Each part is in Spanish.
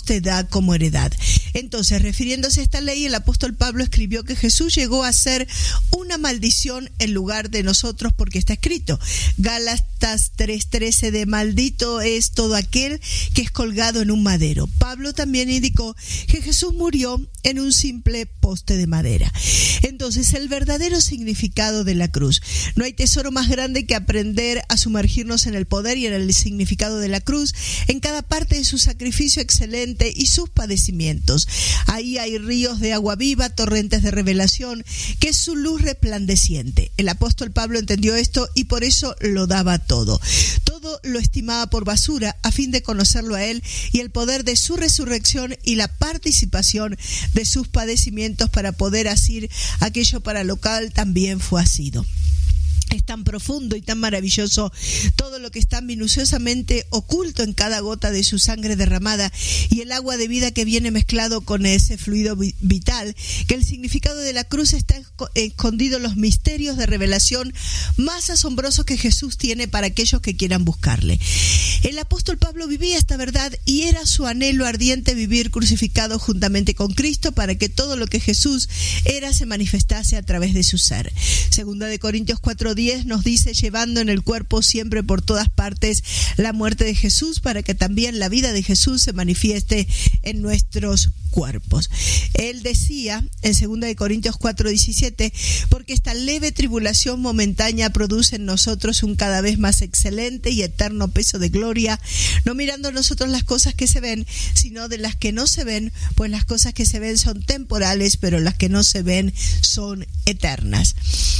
te da como heredad. Entonces, refiriéndose a esta ley, el apóstol Pablo escribió que Jesús llegó a ser una maldición en lugar de nosotros, porque está escrito, Gálatas 3:13, de maldito es todo aquel que es colgado en un madero. Pablo también indicó que Jesús murió en un simple poste de madera. Entonces, el verdadero significado de la cruz. No hay tesoro más grande que aprender a sumergirnos en el poder y en el significado de la cruz, en cada parte de su sacrificio excelente y sus padecimientos. Ahí hay ríos de agua viva, torrentes de revelación, que es su luz resplandeciente. El apóstol Pablo entendió esto y por eso lo daba todo. Todo lo estimaba por basura a fin de conocerlo a él y el poder de su resurrección y la participación de sus padecimientos para poder asir aquello para lo cual también fue asido. Es tan profundo y tan maravilloso todo lo que está minuciosamente oculto en cada gota de su sangre derramada y el agua de vida que viene mezclado con ese fluido vital, que el significado de la cruz está escondido en los misterios de revelación más asombrosos que Jesús tiene para aquellos que quieran buscarle. El apóstol Pablo vivía esta verdad y era su anhelo ardiente vivir crucificado juntamente con Cristo para que todo lo que Jesús era se manifestase a través de su ser. Segunda de Corintios 4:10 nos dice, llevando en el cuerpo siempre por todas partes la muerte de Jesús, para que también la vida de Jesús se manifieste en nuestros cuerpos. Él decía en 2 de Corintios 4:17, porque esta leve tribulación momentánea produce en nosotros un cada vez más excelente y eterno peso de gloria, no mirando nosotros las cosas que se ven, sino de las que no se ven, pues las cosas que se ven son temporales, pero las que no se ven son eternas.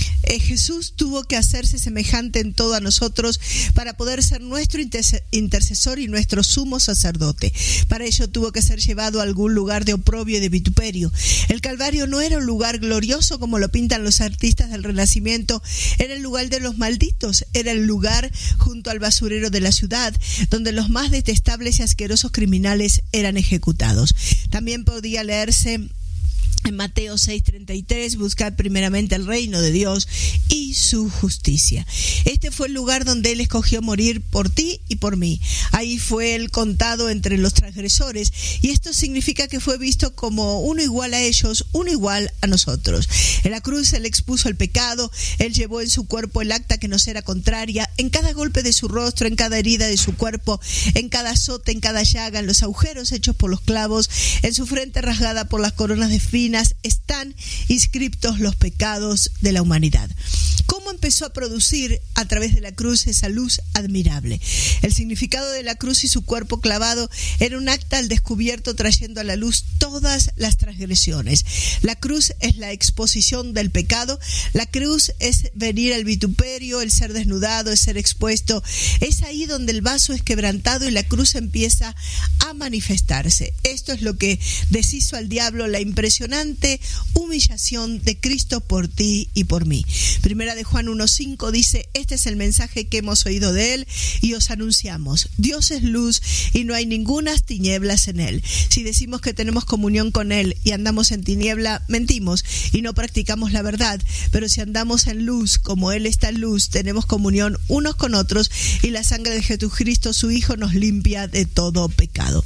Jesús tuvo que hacerse semejante en todo a nosotros para poder ser nuestro intercesor y nuestro sumo sacerdote. Para ello tuvo que ser llevado a algún lugar de oprobio y de vituperio. El Calvario no era un lugar glorioso como lo pintan los artistas del Renacimiento, era el lugar de los malditos, era el lugar junto al basurero de la ciudad, donde los más detestables y asquerosos criminales eran ejecutados. También podía leerse en Mateo 6:33, buscad primeramente el reino de Dios y su justicia. Este fue el lugar donde Él escogió morir por ti y por mí. Ahí fue Él contado entre los transgresores, y esto significa que fue visto como uno igual a ellos, uno igual a nosotros. En la cruz Él expuso el pecado, Él llevó en su cuerpo el acta que nos era contraria, en cada golpe de su rostro, en cada herida de su cuerpo, en cada azote, en cada llaga, en los agujeros hechos por los clavos, en su frente rasgada por las coronas de espinas, están inscriptos los pecados de la humanidad. ¿Cómo empezó a producir a través de la cruz esa luz admirable? El significado de la cruz y su cuerpo clavado era un acta al descubierto, trayendo a la luz todas las transgresiones. La cruz es la exposición del pecado, la cruz es venir al vituperio, el ser desnudado, el ser expuesto. Es ahí donde el vaso es quebrantado y la cruz empieza a manifestarse. Esto es lo que deshizo al diablo, la impresionante humillación de Cristo por ti y por mí. Primera de Juan 1:5 dice, este es el mensaje que hemos oído de Él y os anunciamos. Dios es luz y no hay ningunas tinieblas en Él. Si decimos que tenemos comunión con Él y andamos en tiniebla, mentimos y no practicamos la verdad. Pero si andamos en luz, como Él está en luz, tenemos comunión unos con otros y la sangre de Jesucristo, su Hijo, nos limpia de todo pecado.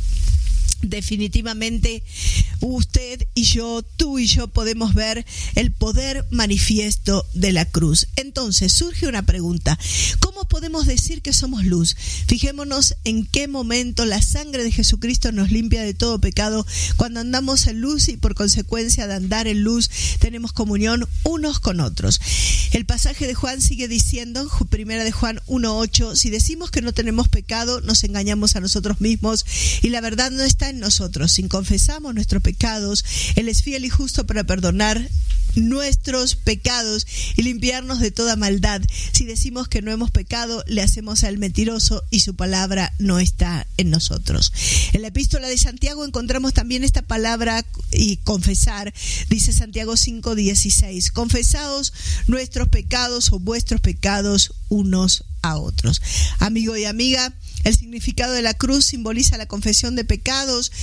Definitivamente usted y yo, tú y yo podemos ver el poder manifiesto de la cruz. Entonces surge una pregunta: ¿cómo podemos decir que somos luz? Fijémonos en qué momento la sangre de Jesucristo nos limpia de todo pecado, cuando andamos en luz, y por consecuencia de andar en luz tenemos comunión unos con otros. El pasaje de Juan sigue diciendo, primera de Juan 1:8, si decimos que no tenemos pecado, nos engañamos a nosotros mismos y la verdad no está en nosotros. Si confesamos nuestros pecados, Él es fiel y justo para perdonar nuestros pecados y limpiarnos de toda maldad. Si decimos que no hemos pecado, le hacemos a Él mentiroso y su palabra no está en nosotros. En la epístola de Santiago encontramos también esta palabra y confesar. Dice Santiago 5:16, confesaos nuestros pecados o vuestros pecados unos a otros. Amigo y amiga, el significado de la cruz simboliza la confesión de pecados,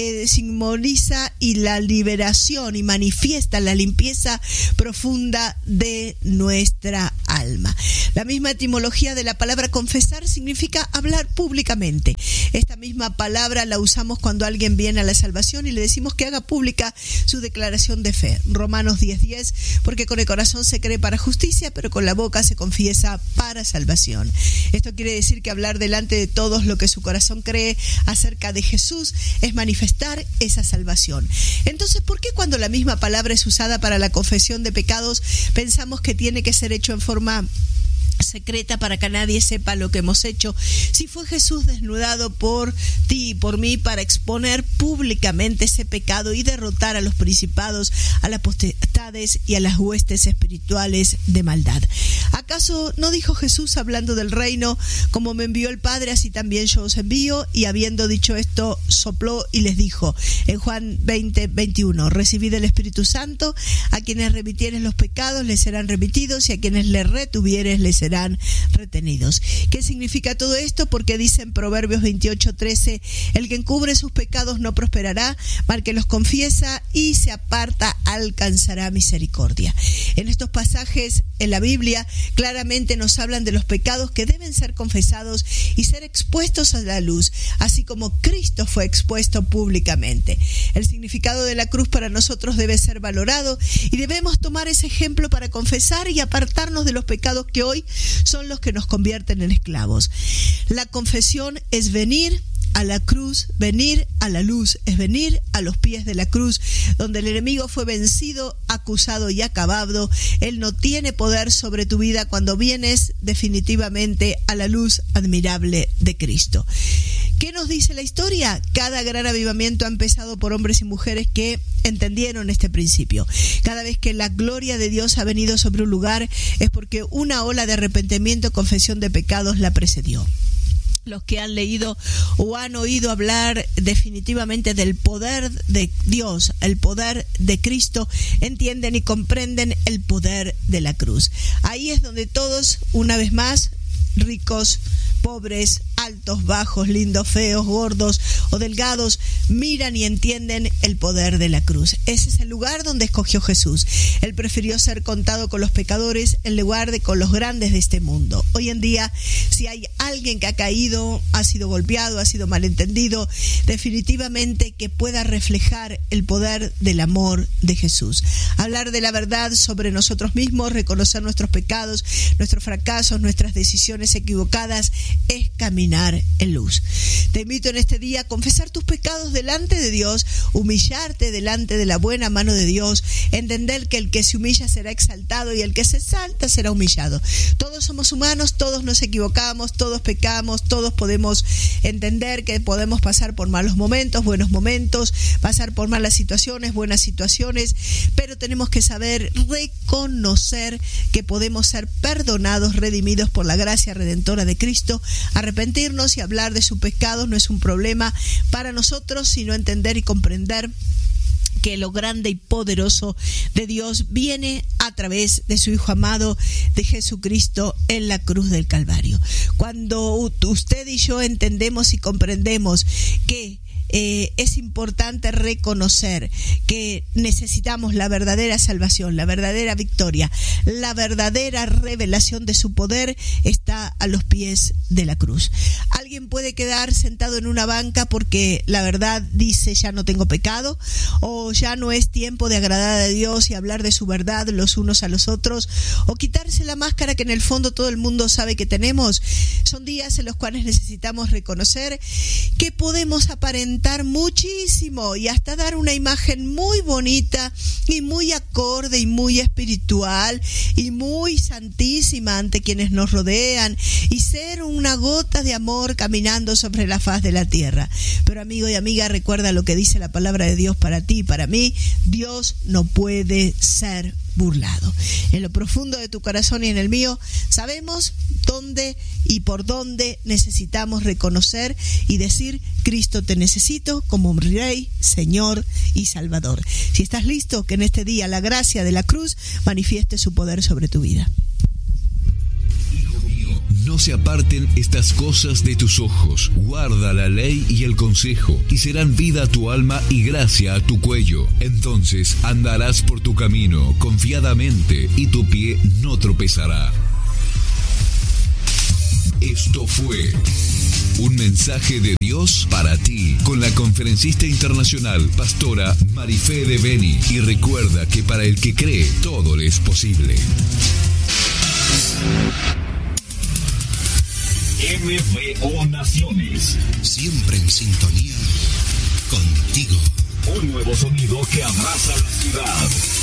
simboliza y la liberación y manifiesta la limpieza profunda de nuestra alma. La misma etimología de la palabra confesar significa hablar públicamente. Esta misma palabra la usamos cuando alguien viene a la salvación y le decimos que haga pública su declaración de fe. Romanos 10:10, porque con el corazón se cree para justicia, pero con la boca se confiesa para salvación. Esto quiere decir que hablar delante de todos lo que su corazón cree acerca de Jesús es manifestar esa salvación. Entonces, ¿por qué cuando la misma palabra es usada para la confesión de pecados pensamos que tiene que ser hecho en forma secreta para que nadie sepa lo que hemos hecho, si fue Jesús desnudado por ti y por mí para exponer públicamente ese pecado y derrotar a los principados, a las potestades y a las huestes espirituales de maldad? ¿Acaso no dijo Jesús hablando del reino: como me envió el Padre, así también yo os envío? Y habiendo dicho esto, sopló y les dijo en Juan 20:21: recibid el Espíritu Santo, a quienes remitieres los pecados les serán remitidos, y a quienes les retuvieres les serán retenidos. ¿Qué significa todo esto? Porque dice en Proverbios 28:13: el que encubre sus pecados no prosperará, mal que los confiesa y se aparta alcanzará misericordia. En estos pasajes en la Biblia claramente nos hablan de los pecados que deben ser confesados y ser expuestos a la luz, así como Cristo fue expuesto públicamente. El significado de la cruz para nosotros debe ser valorado y debemos tomar ese ejemplo para confesar y apartarnos de los pecados que hoy son los que nos convierten en esclavos. La confesión es venir a la cruz, venir a la luz, es venir a los pies de la cruz, donde el enemigo fue vencido, acusado y acabado. Él no tiene poder sobre tu vida cuando vienes definitivamente a la luz admirable de Cristo. ¿Qué nos dice la historia? Cada gran avivamiento ha empezado por hombres y mujeres que entendieron este principio. Cada vez que la gloria de Dios ha venido sobre un lugar es porque una ola de arrepentimiento y confesión de pecados la precedió. Los que han leído o han oído hablar definitivamente del poder de Dios, el poder de Cristo, entienden y comprenden el poder de la cruz. Ahí es donde todos, una vez más, ricos, pobres, altos, bajos, lindos, feos, gordos o delgados, miran y entienden el poder de la cruz. Ese es el lugar donde escogió Jesús. Él prefirió ser contado con los pecadores en lugar de con los grandes de este mundo. Hoy en día, si hay alguien que ha caído, ha sido golpeado, ha sido malentendido, definitivamente que pueda reflejar el poder del amor de Jesús. Hablar de la verdad sobre nosotros mismos, reconocer nuestros pecados, nuestros fracasos, nuestras decisiones equivocadas, es caminar en luz. Te invito en este día a confesar tus pecados delante de Dios, humillarte delante de la buena mano de Dios, entender que el que se humilla será exaltado y el que se exalta será humillado. Todos somos humanos, todos nos equivocamos, todos pecamos, todos podemos entender que podemos pasar por malos momentos, buenos momentos, pasar por malas situaciones, buenas situaciones, pero tenemos que saber reconocer que podemos ser perdonados, redimidos por la gracia redentora de Cristo. Arrepentirnos y hablar de sus pecados no es un problema para nosotros, sino entender y comprender que lo grande y poderoso de Dios viene a través de su Hijo amado, de Jesucristo, en la cruz del Calvario. Cuando usted y yo entendemos y comprendemos que es importante reconocer que necesitamos la verdadera salvación, la verdadera victoria, la verdadera revelación de su poder está a los pies de la cruz. Alguien puede quedar sentado en una banca porque la verdad dice: ya no tengo pecado, o ya no es tiempo de agradar a Dios y hablar de su verdad los unos a los otros, o quitarse la máscara que en el fondo todo el mundo sabe que tenemos. Son días en los cuales necesitamos reconocer que podemos aparentar muchísimo y hasta dar una imagen muy bonita y muy acorde y muy espiritual y muy santísima ante quienes nos rodean y ser una gota de amor caminando sobre la faz de la tierra. Pero amigo y amiga, recuerda lo que dice la palabra de Dios para ti y para mí: Dios no puede ser burlado. En lo profundo de tu corazón y en el mío sabemos dónde y por dónde necesitamos reconocer y decir: Cristo, te necesito como Rey, Señor y Salvador. Si estás listo, que en este día la gracia de la cruz manifieste su poder sobre tu vida. Hijo mío, No se aparten estas cosas de tus ojos. Guarda la ley y el consejo, y serán vida a tu alma y gracia a tu cuello. Entonces andarás por tu camino confiadamente, y tu pie no tropezará. Esto fue un mensaje de Dios para ti, con la conferencista internacional, pastora Marifé de Beni. Y recuerda que para el que cree, todo le es posible. MVO Naciones. Siempre en sintonía contigo. Un nuevo sonido que abraza la ciudad.